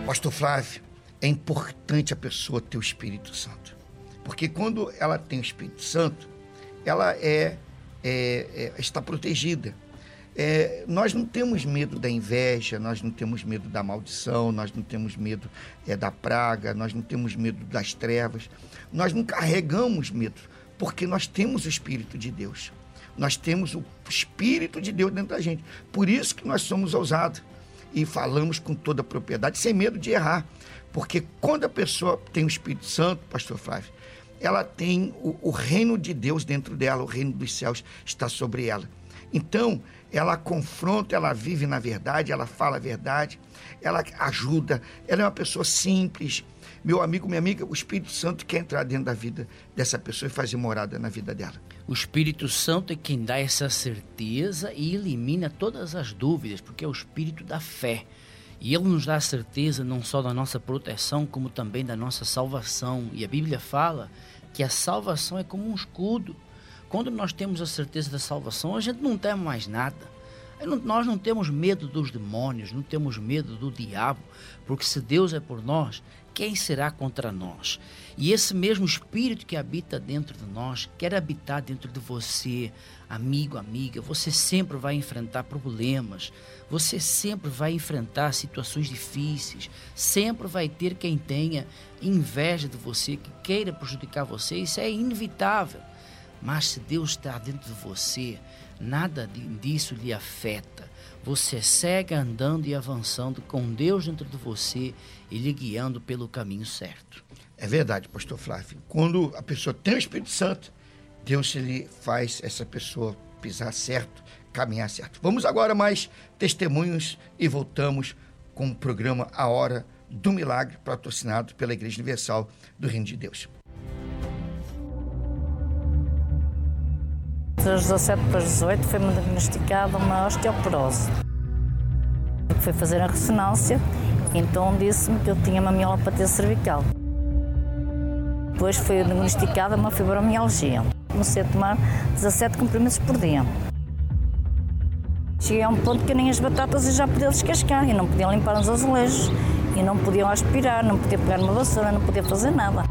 Pastor Flávio, é importante a pessoa ter o Espírito Santo. Porque quando ela tem o Espírito Santo, ela está protegida. Nós não temos medo da inveja, nós não temos medo da maldição, nós não temos medo da praga, nós não temos medo das trevas. Nós não carregamos medo, porque nós temos o Espírito de Deus. Nós temos o Espírito de Deus dentro da gente. Por isso que nós somos ousados e falamos com toda a propriedade, sem medo de errar. Porque quando a pessoa tem o Espírito Santo, pastor Flávio, ela tem o reino de Deus dentro dela, o reino dos céus está sobre ela. Então, ela confronta, ela vive na verdade, ela fala a verdade, ela ajuda, ela é uma pessoa simples. Meu amigo, minha amiga, o Espírito Santo quer entrar dentro da vida dessa pessoa e fazer morada na vida dela. O Espírito Santo é quem dá essa certeza e elimina todas as dúvidas, porque é o Espírito da fé. E Ele nos dá a certeza não só da nossa proteção, como também da nossa salvação. E a Bíblia fala que a salvação é como um escudo. Quando nós temos a certeza da salvação, a gente não teme mais nada. Nós não temos medo dos demônios, não temos medo do diabo, porque se Deus é por nós, quem será contra nós? E esse mesmo Espírito que habita dentro de nós, quer habitar dentro de você, amigo, amiga. Você sempre vai enfrentar problemas, você sempre vai enfrentar situações difíceis, sempre vai ter quem tenha inveja de você, que queira prejudicar você, isso é inevitável. Mas se Deus está dentro de você, nada disso lhe afeta. Você segue andando e avançando com Deus dentro de você e lhe guiando pelo caminho certo. É verdade, pastor Flávio. Quando a pessoa tem o Espírito Santo, Deus lhe faz essa pessoa pisar certo, caminhar certo. Vamos agora mais testemunhos e voltamos com o programa A Hora do Milagre, patrocinado pela Igreja Universal do Reino de Deus. Dos 17 para os 18 foi-me diagnosticada uma osteoporose. Fui fazer a ressonância, então disse-me que eu tinha uma mielopatia cervical. Depois foi diagnosticada uma fibromialgia. Comecei a tomar 17 comprimidos por dia. Cheguei a um ponto que nem as batatas eu já podia descascar e não podia limpar os azulejos e não podiam aspirar, não podia pegar uma vassoura, não podia fazer nada.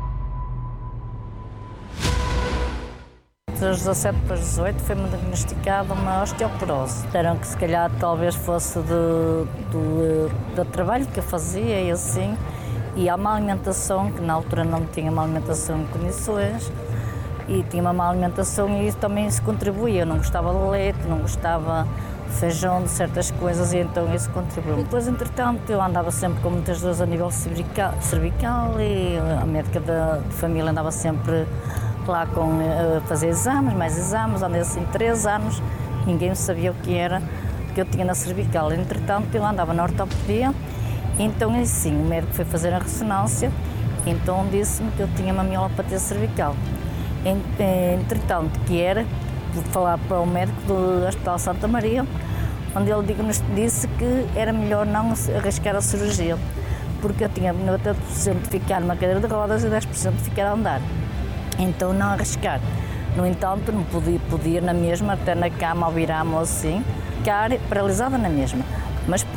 Dos 17 para os 18 foi-me diagnosticada uma osteoporose. Disseram que se calhar talvez fosse do trabalho que eu fazia e assim. E há uma alimentação, que na altura não tinha uma alimentação em condições, e tinha uma má alimentação e isso também se contribuía. Eu não gostava de leite, não gostava de feijão, de certas coisas, e então isso contribuiu. Depois, entretanto, eu andava sempre com muitas dores a nível cervical e a médica de família andava sempre lá com fazer exames, mais exames, andei assim 3 anos, ninguém sabia o que era que eu tinha na cervical. Entretanto, eu andava na ortopedia, então assim, o médico foi fazer a ressonância, então disse-me que eu tinha uma mielopatia cervical. Entretanto, que era, vou falar para o médico do Hospital Santa Maria, onde ele disse que era melhor não arriscar a cirurgia, porque eu tinha 90% de ficar numa cadeira de rodas e 10% de ficar a andar. Então não arriscar. No entanto, não podia na mesma, até na cama ao virar-me ou assim, ficar paralisada na mesma. Mas